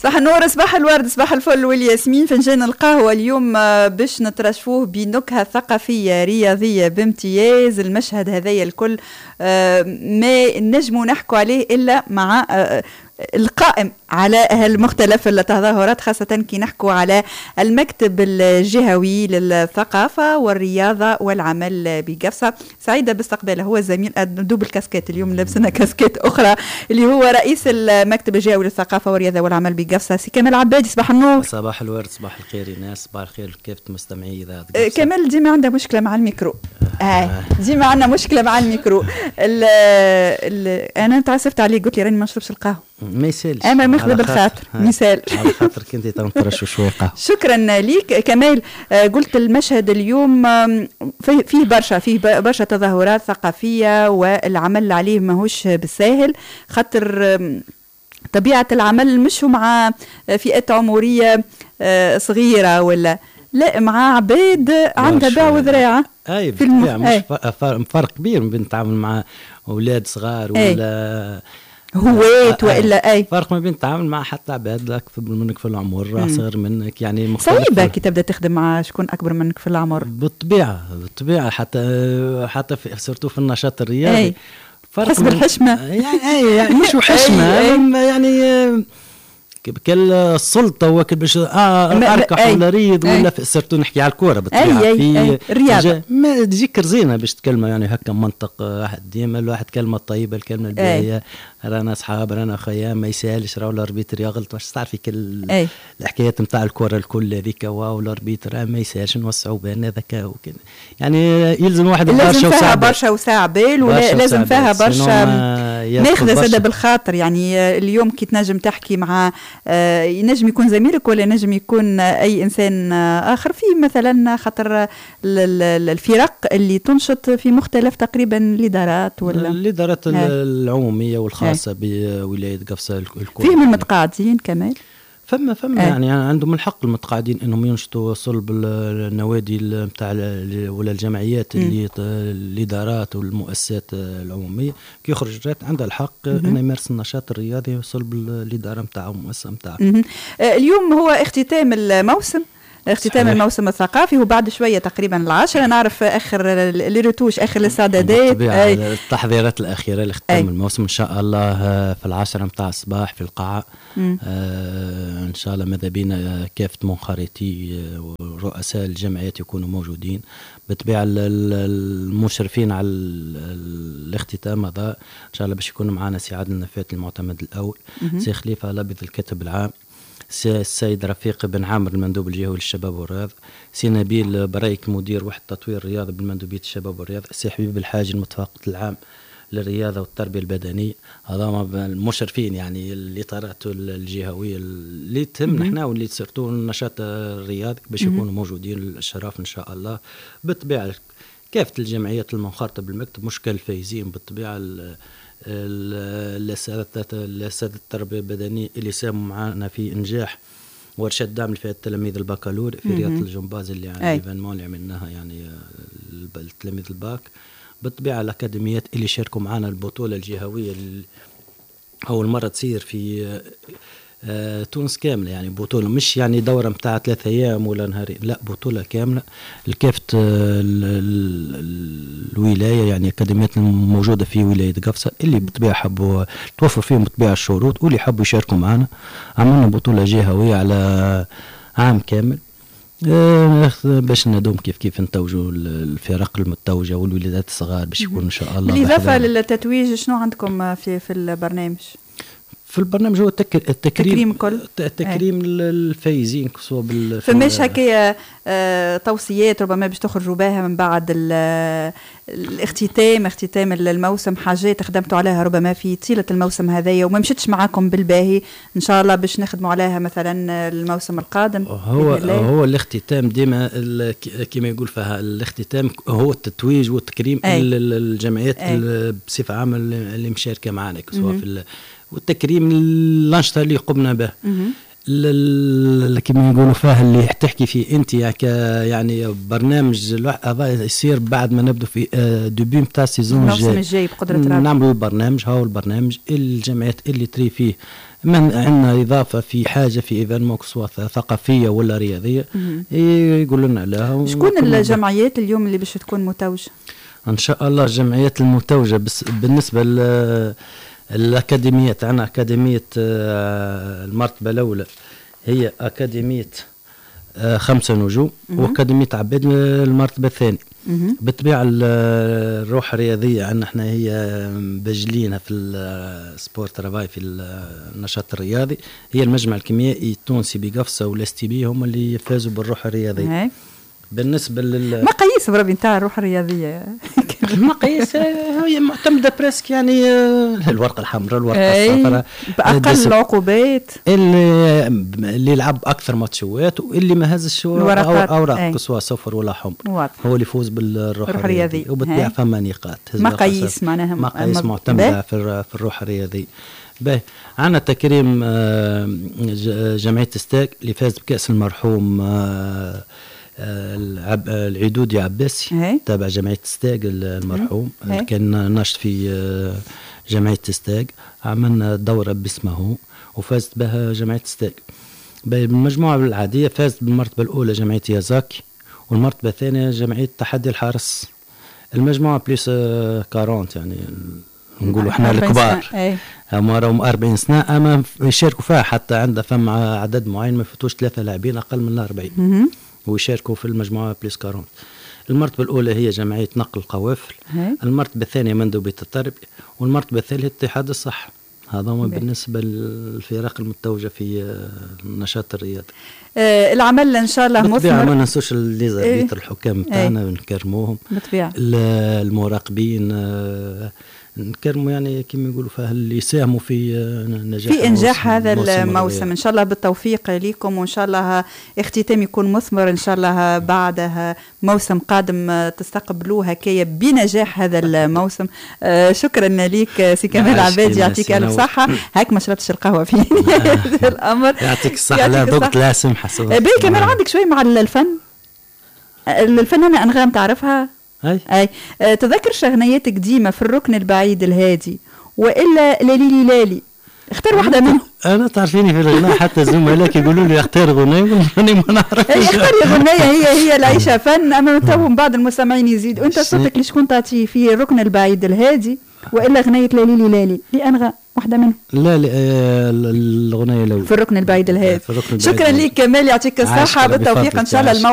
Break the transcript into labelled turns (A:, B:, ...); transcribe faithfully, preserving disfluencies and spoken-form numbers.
A: صباح النور، صباح الورد، صباح الفل والياسمين. فنجان القهوة اليوم باش نترشفوه بنكهة ثقافية رياضية بامتياز. المشهد هذايا الكل ما نجموا نحكوا عليه إلا مع القائم على المختلف التظاهرات، خاصة كي نحكوا على المكتب الجهوي للثقافة والرياضة والعمل بقفصة. سعيدة باستقباله، هو الزميل دوبل كاسكيت اليوم لابسنا كاسكيت أخرى، اللي هو رئيس المكتب الجهوي للثقافة والرياضة والعمل بقفصة، سي كمال عبادي. صباح النور.
B: صباح الورد، صباح الخير يا ناس، صباح الخير كيف مستمعي إذاعة قفصة.
A: كمال ديما عندها مشكلة مع الميكرو، آه. ديما عندنا مشكلة مع الميكرو. ال ال أنا تعسفت عليه، قلت لي راني ما نشربش القهوة،
B: ما يسالش،
A: اما ماخذ بالخاطر مثال
B: على خاطر كنتي تنطرش شويه قهوه.
A: شكرا ليك كمال. قلت المشهد اليوم فيه برشا فيه برشا تظاهرات ثقافيه، والعمل عليه ماهوش بالساهل، خاطر طبيعه العمل مش مع فئات عمريه صغيره ولا لا، مع عباد عندها باع وذراعه.
B: اي بالطبيعه مش أي. فرق كبير بين التعامل مع اولاد صغار ولا
A: هوات وإلا أي
B: فرق ما بين التعامل مع حتى عباد أكبر منك في العمر، أصغر منك، يعني
A: صعيبة كي تبدأ تخدم مع شكون أكبر منك في العمر.
B: بالطبيعة بالطبيعة حتى حتى في سورتو في النشاط الرياضي
A: أي. فرق حسب الحشمة
B: يعني أي يعني مش حشمة يعني كالسلطة وكل باش أركح ولا ريض ولا سيرتو نحكي على الكورة بالطبيعة
A: في الرياضة
B: ما تجيك رزينة باش تكلمة يعني هكا منطق واحد ديما الواحد كلمة طيبة الكلمة الباهية، رانا أصحاب رانا خيام ما يسالش راهو الأربيتر يغلط، واش تعرفي كل الحكايات نتاع الكورة الكل هذيك واو الأربيتر ما يسالش نوسعوا بين هذاك وكذا، يعني يلزم واحد
A: لازم فيها برشا وساعة بال ولازم فيها برشا ماخذة سادة بالخاطر. يعني اليوم كي تنجم تحكي مع آه ينجم يكون زميلك ولا ينجم يكون أي إنسان آه آخر، في مثلا خاطر الفرق اللي تنشط في مختلف تقريبا الإدارات ولا
B: الإدارات العمومية والخاصة بولاية قفصة الكل.
A: فيهم المتقاعدين كمان
B: فما فما آه. يعني عندهم الحق المتقاعدين انهم ينشطوا صلب النوادي نتاع ولا الجمعيات اللي الادارات والمؤسسات العموميه، كي يخرج عندها الحق انه يمارس النشاط الرياضي صلب الاداره نتاعه المؤسسه نتاعه.
A: اليوم هو اختتام الموسم، اختتام صحيح. الموسم الثقافي وبعد شويه تقريبا العاشرة نعرف اخر الليروتوش اخر الاستعدادات
B: التحضيرات الاخيره لاختتام الموسم ان شاء الله في العاشرة متاع الصباح في القاعه. آه ان شاء الله ماذا بينا كافه منخرطي ورؤساء الجمعيات يكونوا موجودين، بالطبيعه المشرفين على الاختتام هذا ان شاء الله باش يكونوا معنا سي عادل النفات المعتمد الاول، سي خليفه لبث الكاتب العام، السيد رفيق بن عامر المندوب الجهوي للشباب والرياضة، سي نبيل برايك مدير وحدة تطوير الرياضة بالمندوبية الشباب والرياضة، سي حبيب الحاج المتفقد العام للرياضة والتربية البدنية. هذا المشرفين يعني الإطارات الجهوية اللي تهم نحنا واللي صرتوا النشاط الرياضي باش يكونوا موجودين الشرف إن شاء الله. بالطبيعة كافة الجمعيات المنخرطة بالمكتب مش كالفايزين، بالطبيعة الأساتذة الأساتذة التربية البدنية اللي ساهموا معنا في إنجاح ورشة دعم لفئة التلاميذ البكالوريا في رياضة الجمباز اللي يعني ايفينمون اللي عملناها يعني التلاميذ الباك. بالطبيعة الأكاديميات اللي شاركوا معنا البطولة الجهوية اللي أول مرة تصير في آه تونس كاملة، يعني بطولة مش يعني دورة متاع ثلاثة أيام ولا نهارين، لا بطولة كاملة الكافة آه الولاية، يعني أكاديميات موجودة في ولاية قفصة اللي بطبيعة حبوا توفر فيهم بطبيعة الشروط واللي حبوا يشاركوا معنا. عملنا بطولة جهوية على عام كامل آه باش ندوم كيف كيف نتوجوا الفرق المتوجة والولادات الصغار باش يكون إن شاء الله.
A: بالإضافة للتتويج شنو عندكم في في البرنامج؟
B: في البرنامج هو التك... التكريم
A: كل
B: التكريم الفايزين كسوا بال
A: فماش هكايا آه توصيات ربما باش تخرجوا بها من بعد الاختتام اختتام الموسم، حاجات خدمتوا عليها ربما في طيلة الموسم هذايا وما مشيتش معاكم بالباهي ان شاء الله باش نخدموا عليها مثلا الموسم القادم؟
B: هو هو الاختتام ديما كما يقول فيها الاختتام هو التتويج والتكريم الجمعيات بصفة عامة اللي مشاركة معنا كسوا في والتكريم الأنشطة اللي قمنا به. كما يقولوا فيها اللي تحكي فيه انت يعني برنامج هذا يصير بعد ما نبدو في دوبي نتاع السيزون
A: الجاي بقدرة ربي
B: نعملوا البرنامج. هاو البرنامج الجمعيات اللي تري فيه من عندنا اضافه في حاجه في ايفينمون سواء ثقافيه ولا رياضيه يقولوا لنا عليها.
A: شكون الجمعيات اليوم اللي باش تكون متوجه
B: ان شاء الله؟ الجمعيات المتوجه بس بالنسبه ل الأكاديميات عنا أكاديمية المرتبة الأولى هي أكاديمية خمسة نجوم وأكاديمية عباد المرتبة الثانية. بالطبيعة الروح الرياضية عنا احنا هي بجلينا في السبورت ترافاي في النشاط الرياضي هي المجمع الكيميائي التونسي بقفصة والاس تي بي هم اللي فازوا بالروح الرياضية. بالنسبة لل
A: مقاييس بربي نتاع الروح الرياضية
B: المقاييس هي معتمدة بريسك يعني الورقة الحمراء الورقة الصفراء
A: بأقل العقوبات
B: اللي اللي يلعب أكثر ماتشات واللي ما هزش أوراق سواء صفر ولا حمر هو اللي يفوز بالروح الرياضية وبالطبع فما نقاط
A: مقاييس معناها
B: مقاييس معتمدة في الروح الرياضية. باهي عنا تكريم جمعية ستاك اللي فاز بكأس المرحوم العب العدودي عباسي تابع جمعية ستاق المرحوم اللي كان ناشط في جمعية ستاق. عملنا دورة باسمه وفازت بها جمعية ستاق. بالمجموعة العادية فازت بالمرتبة الأولى جمعية يازاكي والمرتبة الثانية جمعية تحدي الحارس. المجموعة بليس أربعين يعني نقولوا احنا الكبار هما راهم أربعين سنة أما يشاركوا فيها حتى عندها فما عدد معين ما يفوتوش ثلاثة لاعبين أقل من أربعين ويشاركوا في المجموعة بليس أربعين. المرتبة الأولى هي جمعية نقل القوافل المرتبة الثانية مندوبية التربية والمرتبة الثالثة اتحاد الصحة. هذا هو بالنسبة للفرق المتوجة في النشاط الرياضي.
A: آه العمل إن شاء الله مثمر.
B: ما ننسوش الليزابيت الحكام بتاعنا نكرموهم المراقبين آه نكرموا يعني كما يقولوا فيها اللي يساهموا في نجاح
A: في انجاح هذا الموسم ان شاء الله بالتوفيق لكم وان شاء الله اختتام يكون مثمر ان شاء الله بعدها موسم قادم تستقبلوه هكايا بنجاح هذا الموسم. آه شكرا لك سي كمال عبادي يعطيك الف صحه. هاك ما شربتش القهوه في هذا الامر
B: يعطيك الصحه. لا ضغط لا سمحه
A: باهي كمان عندك شوي مع الفن الفنانه انغام تعرفها
B: أي.
A: أي أه تذكر شغنيات قديمة في الركن البعيد الهادي وإلا لالي لالي اختار واحدة منهم.
B: أنا تعرفيني في الغناء حتى زملائك يقولوا لي اختار غناية أنا ما نعرفش.
A: اختار غناية هي هي العيشة فن أما توهم بعض المستمعين يزيد وأنت صوتك ليش كنت تعطي في الركن البعيد الهادي وإلا غنية لالي لالي لأنغام واحدة منهم.
B: لا لا الغنية الأولى
A: في الركن البعيد الهادي. شكرا لك كمال يعطيك الصحة بالتوفيق إن شاء الله.